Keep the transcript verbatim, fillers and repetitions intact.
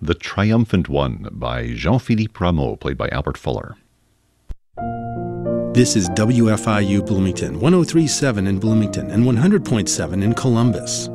The Triumphant One by Jean-Philippe Rameau, played by Albert Fuller. This is W F I U Bloomington, one oh three point seven in Bloomington and one hundred point seven in Columbus.